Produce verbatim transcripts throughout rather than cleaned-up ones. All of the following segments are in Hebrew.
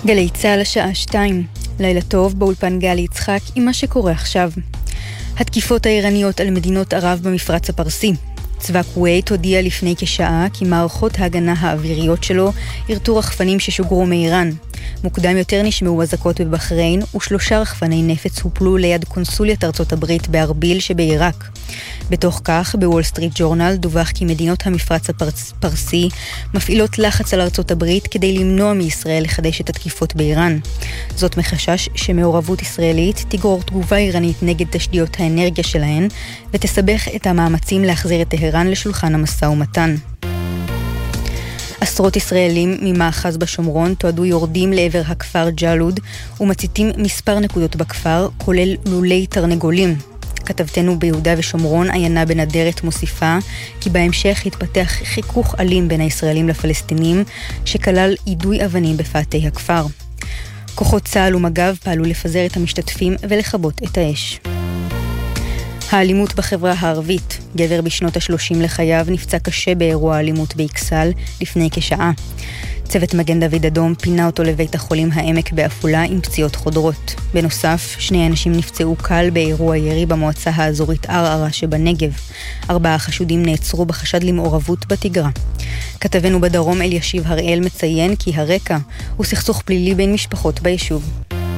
גלי צהל השעה שתיים. לילה טוב, באולפן גלי יצחק עם מה שקורה עכשיו. התקיפות האיראניות על מדינות ערב במפרץ הפרסי. צבא כווית הודיע לפני כשעה כי מערכות ההגנה האוויריות שלו ירתו רחפנים ששוגרו מאיראן. מוקדם יותר נשמעו אזעקות בבחריין, ושלושה רחפני נפץ הופלו ליד קונסוליית ארצות הברית בארביל שבעיראק. בתוך כך, בוול סטריט ג'ורנל דווח כי מדינות המפרץ הפרסי מפעילות לחץ על ארצות הברית כדי למנוע מישראל לחדש את התקיפות באיראן. זאת מחשש שמעורבות ישראלית תגרור תגובה איראנית נגד תשתיות האנרגיה שלהן, ותסבך את המאמצים להחזיר את טהרן לשולחן המשא ומתן. עשרות ישראלים ממאחז בשומרון תועדו יורדים לעבר הכפר ג'לוד ומציתים מספר נקודות בכפר, כולל לולי תרנגולים. כתבתנו ביהודה ושומרון, עיינה בנדרת, מוסיפה כי בהמשך התפתח חיכוך אלים בין הישראלים לפלסטינים, שכלל יידוי אבנים בפאתי הכפר. כוחות צה"ל ומג"ב פעלו לפזר את המשתתפים ולכבות את האש. האלימות בחברה הערבית. גבר בשנות השלושים לחייו נפצע קשה באירוע האלימות באקסל לפני כשעה. צוות מגן דוד אדום פינה אותו לבית החולים העמק בעפולה עם פציעות חודרות. בנוסף, שני אנשים נפצעו קל באירוע ירי במועצה האזורית ערערה שבנגב. ארבעה חשודים נעצרו בחשד למעורבות בתגרה. כתבנו בדרום אלישיב הראל מציין כי הרקע הוא סכסוך פלילי בין משפחות ביישוב.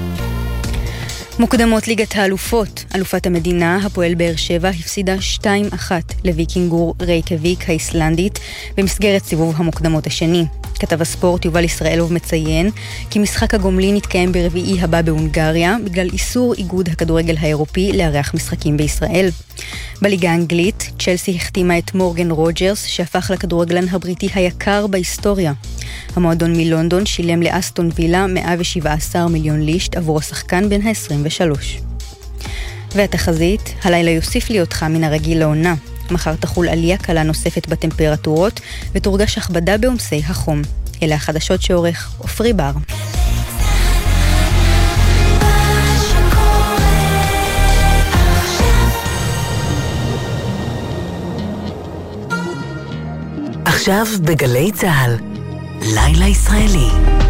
מוקדמות ליגת האלופות. אלופת המדינה, הפועל באר שבע, הפסידה שתיים אחת לוויקינגור רייקוויק האיסלנדית במסגרת סיבוב המוקדמות השני. כתב הספורט יובל ישראלוב מציין כי משחק הגומלין יתקיים ברביעי הבא בהונגריה בגלל איסור איגוד הכדורגל האירופי לארח משחקים בישראל. בליגה האנגלית, צ'לסי החתימה את מורגן רוג'רס, שהפך לכדורגלן הבריטי היקר בהיסטוריה. המועדון מלונדון שילם לאסטון וילה מאה ושבעה עשר מיליון לישט עבור השחקן בן ה-עשרים ושלוש. והתחזית, הלילה יוסיף להיות חם מן הרגיל לעונה. מחר תחול עלייה קלה נוספת בטמפרטורות ותורגש הכבדה בעומסי החום. אלה החדשות שעורך עופרי בר. עכשיו בגלי צהל, לילה ישראלי.